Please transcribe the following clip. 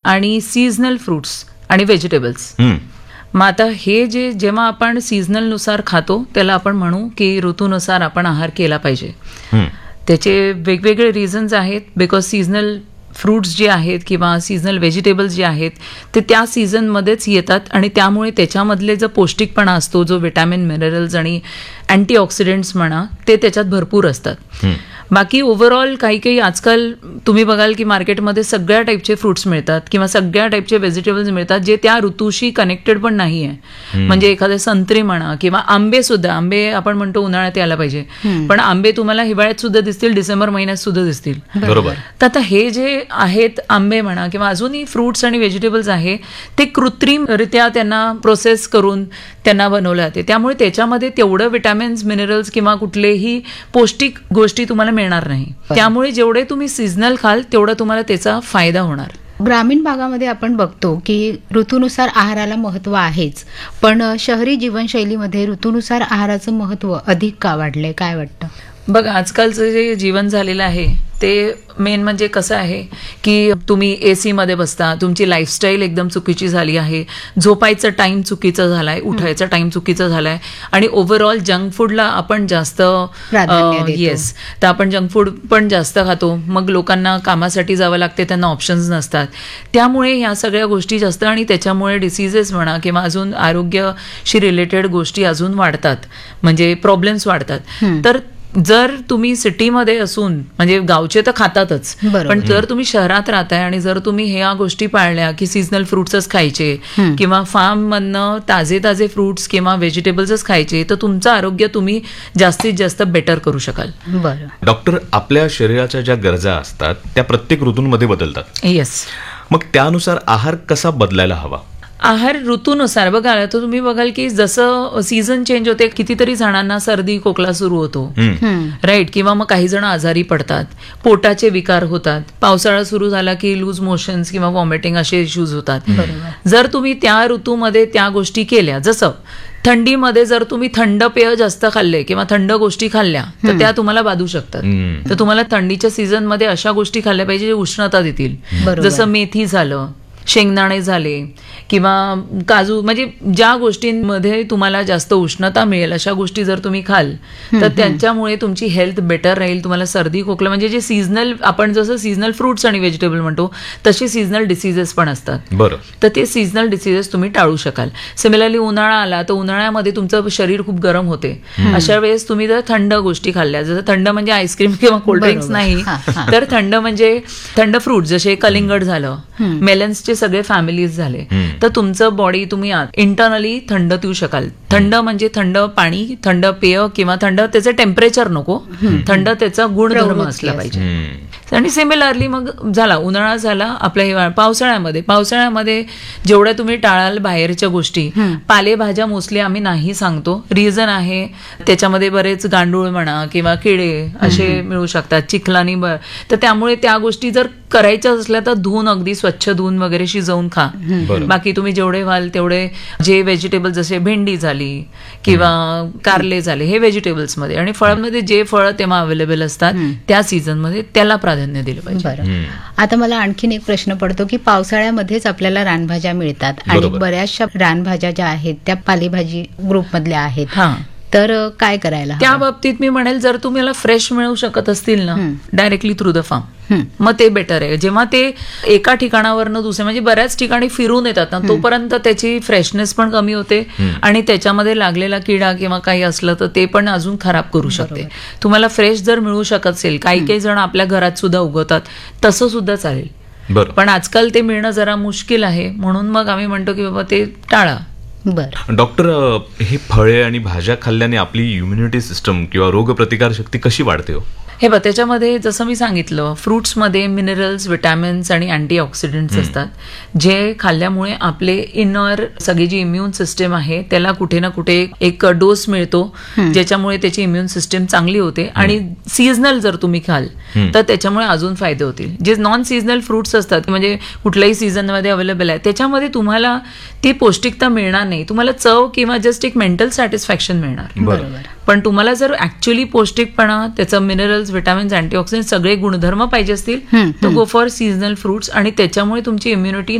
आणि seasonal fruits आणि vegetables. मग आता हे जेव्हा आपण सीझनल नुसार खातो त्याला आपण म्हणू की ऋतूनुसार आपण आहार केला पाहिजे. त्याचे वेगवेगळे रिझन्स आहेत. बिकॉज सीझनल फ्रूट्स जे आहेत किंवा सीझनल व्हेजिटेबल्स जे आहेत ते त्या सीझनमध्येच येतात आणि त्यामुळे त्याच्यामधले जो पौष्टिकपणा असतो, जो विटॅमिन, मिनरल्स आणि अँटीऑक्सिडंट्स म्हणा, ते त्याच्यात भरपूर असतात. बाकी ओव्हरऑल काही आजकाल तुम्ही बघाल की मार्केटमध्ये सगळ्या टाईपचे फ्रुट्स मिळतात किंवा सगळ्या टाईपचे व्हेजिटेबल्स मिळतात जे त्या ऋतूशी कनेक्टेड पण नाही आहे. म्हणजे एखादे संत्री म्हणा किंवा आंबे सुद्धा, आंबे आपण म्हणतो उन्हाळ्यात यायला पाहिजे, पण आंबे तुम्हाला हिवाळ्यात सुद्धा दिसतील, डिसेंबर महिन्यात सुद्धा दिसतील. बरोबर. तर आता हे जे आहेत आंबे म्हणा किंवा अजूनही फ्रुट्स आणि व्हेजिटेबल्स आहे ते कृत्रिमरित्या त्यांना प्रोसेस करून त्यांना बनवलं जाते. त्यामुळे त्याच्यामध्ये तेवढं विटॅमिन्स, मिनरल्स किंवा कुठलेही पौष्टिक गोष्टी तुम्हाला मिळणार नाही. त्यामुळे जेवढे तुम्ही सीझनल खाल तेवढा तुम्हाला त्याचा फायदा होणार. ग्रामीण भागामध्ये आपण बघतो की ऋतूनुसार आहाराला महत्त्व आहेच, पण शहरी जीवनशैलीमध्ये ऋतूनुसार आहाराचं महत्त्व अधिक का वाढलंय, काय वाटतं? बघा, आजकालचं जे जीवन झालेलं आहे ते मेन म्हणजे कसं आहे की तुम्ही AC मध्ये बसता, तुमची लाईफस्टाईल एकदम चुकीची झाली आहे, झोपायचा टाइम चुकीचा झालाय, उठायचा टाइम चुकीचा झालाय आणि ओव्हरऑल जंक फूडला आपण जास्त येस, तर आपण जंक फूड पण जास्त खातो. मग लोकांना कामासाठी जावं लागते, त्यांना ऑप्शन्स नसतात. त्यामुळे ह्या सगळ्या गोष्टी जास्त आणि त्याच्यामुळे डिसीजेस म्हणा किंवा अजून आरोग्याशी रिलेटेड गोष्टी अजून वाढतात, म्हणजे प्रॉब्लेम्स वाढतात. तर जर तुम्ही सिटीमध्ये असून, म्हणजे गावचे तर खातातच, पण जर तुम्ही शहरात राहताय आणि जर तुम्ही ह्या गोष्टी पाळल्या की सीझनल फ्रुट्सच खायचे किंवा फार्म मधनं ताजे फ्रुट्स किंवा व्हेजिटेबल्सच खायचे, तर तुमचं आरोग्य तुम्ही जास्तीत जास्त बेटर करू शकाल. डॉक्टर, आपल्या शरीराच्या ज्या गरजा असतात त्या प्रत्येक ऋतूंमध्ये बदलतात. येस. मग त्यानुसार आहार कसा बदलायला हवा? आहार ऋतूनुसार बघा, तर तुम्ही बघाल की जसं सीझन चेंज होते कितीतरी जणांना सर्दी खोकला सुरू होतो, राईट, किंवा मग काही जण आजारी पडतात, पोटाचे विकार होतात, पावसाळा सुरू झाला की लूज मोशन्स किंवा वॉमिटिंग असे इश्यूज होतात. जर तुम्ही त्या ऋतूमध्ये त्या गोष्टी केल्या, जसं थंडीमध्ये जर तुम्ही थंड पेय जास्त खाल्ले किंवा थंड गोष्टी खाल्ल्या तर त्या तुम्हाला बाधू शकतात. तर तुम्हाला थंडीच्या सीझनमध्ये अशा गोष्टी खाल्ल्या पाहिजे जे उष्णता देतील, जसं मेथी झालं, शेंगदाणे झाले किंवा काजू, म्हणजे ज्या गोष्टींमध्ये तुम्हाला जास्त उष्णता मिळेल अशा गोष्टी जर तुम्ही खाल तर त्यांच्यामुळे तुमची हेल्थ बेटर राहील. तुम्हाला सर्दी खोकला, म्हणजे जे सीझनल, आपण जसं सीझनल फ्रुट्स आणि व्हेजिटेबल म्हणतो तसे सीझनल डिसीजेस पण असतात. तर ते सीझनल डिसीजेस तुम्ही टाळू शकाल. सिमिलरली उन्हाळा आला तर उन्हाळ्यामध्ये तुमचं शरीर खूप गरम होते, अशा वेळेस तुम्ही जर थंड गोष्टी खाल्ल्या, जसं थंड म्हणजे आईस्क्रीम किंवा कोल्ड्रिंक्स नाही, तर थंड म्हणजे थंड फ्रुट जसे कलिंगड झालं, मेलन्सचे सगळे फॅमिलीज झाले, तर तुमचं बॉडी तुम्ही इंटरनली थंड देऊ शकाल. थंड म्हणजे थंड पाणी, थंड पेय किंवा थंड त्याचं टेम्परेचर नको, थंड त्याचा गुणधर्म असला पाहिजे. आणि सिमिलरली मग झाला उन्हाळा, झाला आपल्या हिवाळा. पावसाळ्यामध्ये जेवढ्या तुम्ही टाळाल बाहेरच्या गोष्टी, पालेभाज्या मोस्टली आम्ही नाही सांगतो. रिझन आहे त्याच्यामध्ये बरेच गांडूळ म्हणा किंवा किडे असे मिळू शकतात, चिखलानी, तर त्यामुळे त्या गोष्टी जर करायच्या असल्या तर धुवून, अगदी स्वच्छ धुवून वगैरे शिजवून खा. बाकी तुम्ही जेवढे व्हाल तेवढे जे व्हेजिटेबल, जसे भेंडी झाली किंवा कारले झाले, हे व्हेजिटेबल्स मध्ये, आणि फळांमध्ये जे फळ तेव्हा अवेलेबल असतात त्या सीझन मध्ये त्याला प्राधान्य दिलं पाहिजे. आता मला आणखीन एक प्रश्न पडतो की पावसाळ्यामध्येच आपल्याला रानभाज्या मिळतात आणि बऱ्याचशा रानभाज्या ज्या आहेत त्या पालेभाजी ग्रुप मधल्या आहेत, तर काय करायला त्या बाबतीत मी म्हणेल, जर तुम्हाला फ्रेश मिळू शकत असतील ना डायरेक्टली थ्रू द फार्म, मग ते बेटर आहे. जेव्हा ते एका ठिकाणावरनं दुसऱ्या, म्हणजे बऱ्याच ठिकाणी फिरून येतात ना, तोपर्यंत त्याची फ्रेशनेस पण कमी होते आणि त्याच्यामध्ये लागलेला किडा किंवा काही असलं तर ते पण अजून खराब करू शकते. तुम्हाला फ्रेश जर मिळू शकत असेल, काही जण आपल्या घरात सुद्धा उगवतात, तसं सुद्धा चालेल, पण आजकाल ते मिळणं जरा मुश्किल आहे, म्हणून मग आम्ही म्हणतो की बाबा ते टाळा. डॉक्टर, हे फळे आणि भाज्या खाल्ल्याने आपली इम्युनिटी सिस्टम किंवा रोगप्रतिकार शक्ती कशी वाढते हो? हे बघ, त्याच्यामध्ये जसं मी सांगितलं, फ्रुट्समध्ये मिनरल्स, विटॅमिन्स आणि अँटीऑक्सिडंट्स असतात, जे खाल्ल्यामुळे आपले इनर सगळी जी इम्युन सिस्टम आहे त्याला कुठे ना कुठे एक डोस मिळतो, ज्याच्यामुळे त्याची इम्युन सिस्टम चांगली होते. आणि सीझनल जर तुम्ही खाल तर त्याच्यामुळे अजून फायदे होतील. जे नॉन सीझनल फ्रुट्स असतात, म्हणजे कुठल्याही सीझनमध्ये अवेलेबल आहे, त्याच्यामध्ये तुम्हाला ती पौष्टिकता मिळणार नाही, तुम्हाला चव किंवा जस्ट एक मेंटल सॅटिस्फॅक्शन मिळणार. पण तुम्हाला जर ऍक्च्युअली पौष्टिकपणा, त्याचं मिनरल्स, विटॅमिन्स, अँटीऑक्सिडंट सगळे गुणधर्म पाहिजे असतील तर गो फॉर सीझनल फ्रुट्स, आणि त्याच्यामुळे तुमची इम्युनिटी